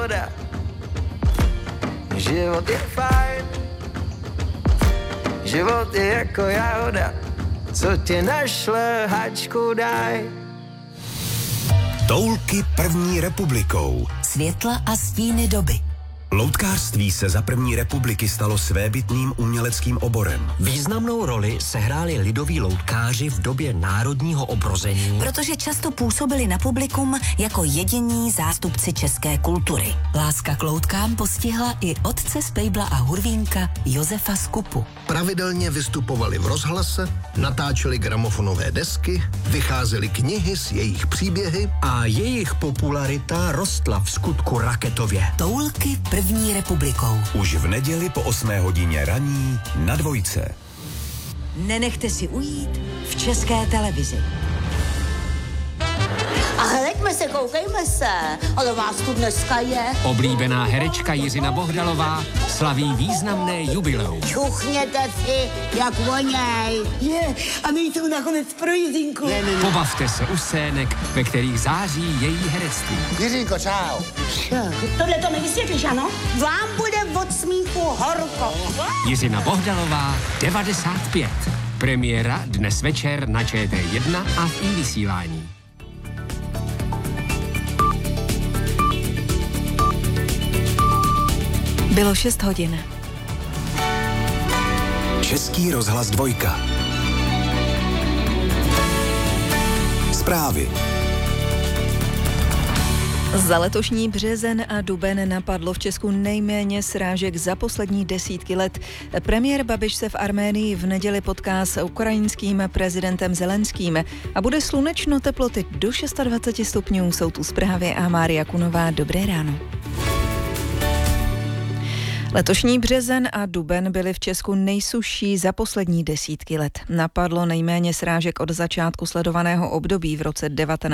jahoda. Život je fajn, život je jako jahoda, co tě našle, hačku daj. Toulky první republikou. Světla a stíny doby. Loutkářství se za první republiky stalo svébytným uměleckým oborem. Významnou roli sehráli lidoví loutkáři v době národního obrození, Protože často působili na publikum jako jediní zástupci české kultury. Láska k loutkám postihla i otce Spejbla a Hurvínka Josefa Skupu. Pravidelně vystupovali v rozhlase, natáčeli gramofonové desky, vycházely knihy s jejich příběhy a jejich popularita rostla v skutku raketově. Toulky první republikou. Už v neděli po 8 hodině raní na Dvojce. Nenechte si ujít v České televizi. A hleďme se, koukejme se, ale vás tu dneska je. Oblíbená herečka Jiřina Bohdalová slaví významné jubileum. Čuchněte si, jak voněj. A my jdou nakonec pro Jiřinku. Pobavte se u scének, ve kterých září její herectví. Jiřinko, čau. Tohle to mi vysvětlíš, ano? Vám bude od smíchu horko. Jiřina Bohdalová 95. Premiéra dnes večer na ČT1 a v iVysílání. Bylo 6 hodin. Český rozhlas Dvojka. Zprávy. Za letošní březen a duben napadlo v Česku nejméně srážek za poslední desítky let. Premiér Babiš se v Arménii v neděli potká s ukrajinským prezidentem Zelenským a bude slunečno, teploty do 26 stupňů. Jsou tu zprávy a Mária Kunová. Dobré ráno. Letošní březen a duben byly v Česku nejsušší za poslední desítky let. Napadlo nejméně srážek od začátku sledovaného období v roce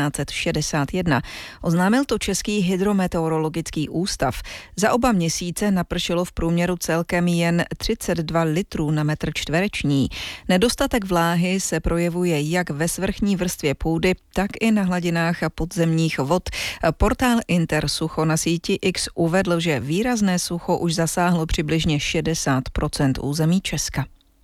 1961. Oznámil to Český hydrometeorologický ústav. Za oba měsíce napršelo v průměru celkem jen 32 litrů na metr čtvereční. Nedostatek vláhy se projevuje jak ve svrchní vrstvě půdy, tak i na hladinách podzemních vod. Portál Intersucho na síti X uvedl, že výrazné sucho už zasáhlo přibližně 60% území Česka.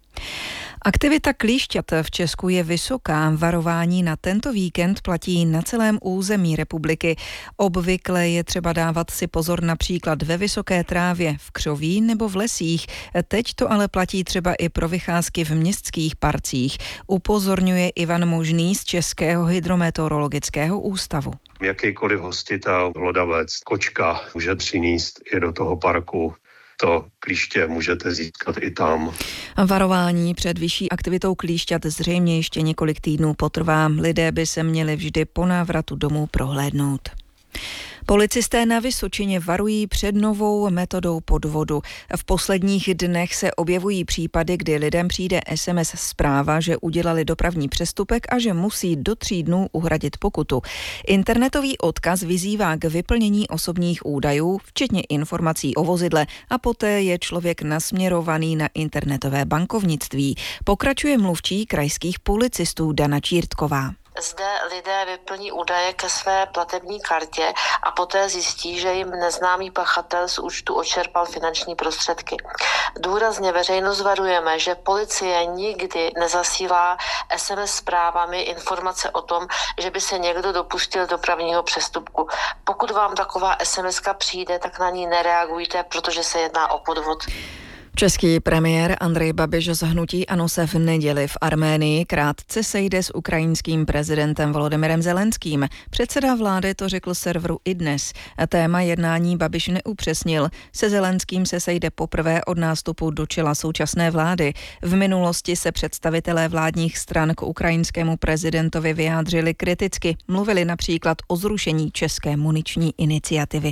Aktivita klíšťat v Česku je vysoká. Varování na tento víkend platí na celém území republiky. Obvykle je třeba dávat si pozor například ve vysoké trávě, v křoví nebo v lesích. Teď to ale platí třeba i pro vycházky v městských parcích. Upozorňuje Ivan Možný z Českého hydrometeorologického ústavu. Jakýkoliv hostitel, hlodavec, kočka může přinést i do toho parku. To klíště můžete získat i tam. Varování před vyšší aktivitou klíšťat zřejmě ještě několik týdnů potrvá. Lidé by se měli vždy po návratu domů prohlédnout. Policisté na Vysočině varují před novou metodou podvodu. V posledních dnech se objevují případy, kdy lidem přijde SMS zpráva, že udělali dopravní přestupek a že musí do 3 dnů uhradit pokutu. Internetový odkaz vyzývá k vyplnění osobních údajů, včetně informací o vozidle, a poté je člověk nasměrovaný na internetové bankovnictví. Pokračuje mluvčí krajských policistů Dana Čírtková. Zde lidé vyplní údaje ke své platební kartě a poté zjistí, že jim neznámý pachatel z účtu odčerpal finanční prostředky. Důrazně veřejnost varujeme, že policie nikdy nezasílá SMS zprávami informace o tom, že by se někdo dopustil dopravního přestupku. Pokud vám taková SMS-ka přijde, tak na ní nereagujte, protože se jedná o podvod. Český premiér Andrej Babiš z hnutí ANO se v neděli v Arménii krátce sejde s ukrajinským prezidentem Volodymyrem Zelenským. Předseda vlády to řekl serveru iDnes. Téma jednání Babiš neupřesnil. Se Zelenským se sejde poprvé od nástupu do čela současné vlády. V minulosti se představitelé vládních stran k ukrajinskému prezidentovi vyjádřili kriticky. Mluvili například o zrušení české muniční iniciativy.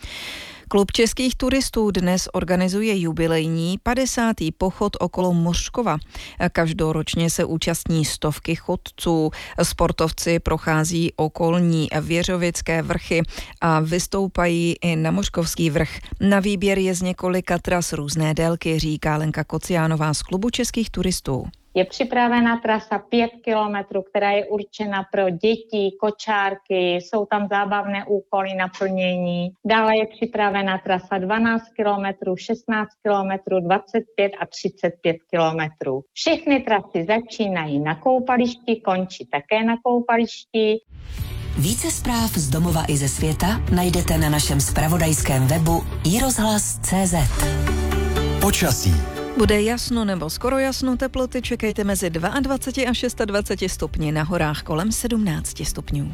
Klub českých turistů dnes organizuje jubilejní 50. pochod okolo Mořkova. Každoročně se účastní stovky chodců. Sportovci prochází okolní Věřovické vrchy a vystoupají i na Mořkovský vrch. Na výběr je z několika tras různé délky, říká Lenka Kociánová z Klubu českých turistů. Je připravena trasa 5 kilometrů, která je určena pro děti, kočárky, jsou tam zábavné úkoly na plnění. Dále je připravena trasa 12 kilometrů, 16 kilometrů, 25 a 35 kilometrů. Všechny trasy začínají na koupališti, končí také na koupališti. Více zpráv z domova i ze světa najdete na našem zpravodajském webu iRozhlas.cz. Počasí. Bude jasno nebo skoro jasno, teploty čekejte mezi 22 a 26 stupni, na horách kolem 17 stupňů.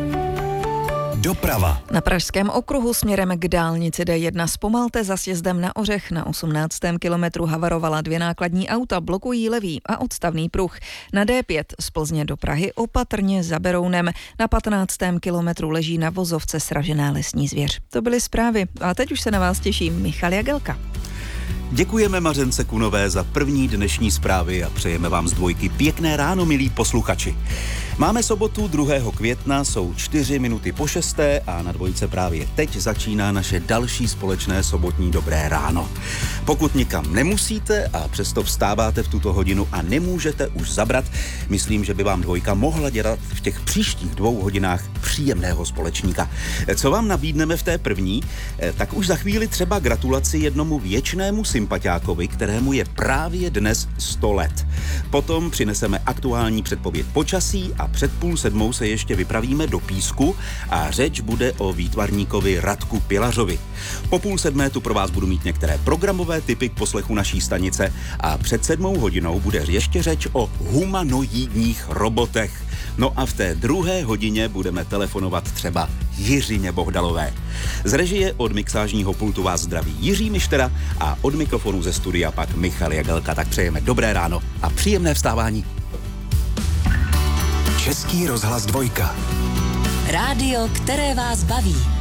Doprava. Na Pražském okruhu směrem k dálnici D1 zpomalte za sjezdem na Ořech. Na 18. kilometru havarovala 2 nákladní auta, blokují levý a odstavný pruh. Na D5 z Plzně do Prahy opatrně za Berounem. Na 15. kilometru leží na vozovce sražená lesní zvěř. To byly zprávy a teď už se na vás těší Michal Jagelka. Děkujeme Mařence Kunové za první dnešní zprávy a přejeme vám z Dvojky pěkné ráno, milí posluchači. Máme sobotu 2. května, jsou 4 minuty po 6. a na Dvojce právě teď začíná naše další společné sobotní dobré ráno. Pokud nikam nemusíte a přesto vstáváte v tuto hodinu a nemůžete už zabrat, myslím, že by vám Dvojka mohla dělat v těch příštích 2 hodinách příjemného společníka. Co vám nabídneme v té první? Tak už za chvíli třeba gratulaci jednomu věčnému sympatiákovi, kterému je právě dnes 100 let. Potom přineseme aktuální předpověď počasí a před 6:30 se ještě vypravíme do Písku a řeč bude o výtvarníkovi Radku Pilařovi. Po 6:30 tu pro vás budu mít některé programové tipy k poslechu naší stanice a před 7 hodinou bude ještě řeč o humanoidních robotech. No a v té 2. hodině budeme telefonovat třeba Jiřině Bohdalové. Z režie od mixážního pultu vás zdraví Jiří Mištera a od mikrofonu ze studia pak Michal Jagelka. Tak přejeme dobré ráno a příjemné vstávání. Český rozhlas 2. Rádio, které vás baví.